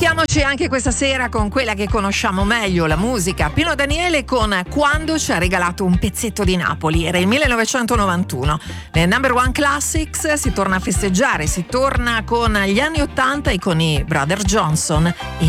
Divertiamoci anche questa sera con quella che conosciamo meglio, la musica. Pino Daniele con Quando ci ha regalato un pezzetto di Napoli, era il 1991. Nel Number One Classics si torna a festeggiare, si torna con gli anni 80 e con i Brother Johnson e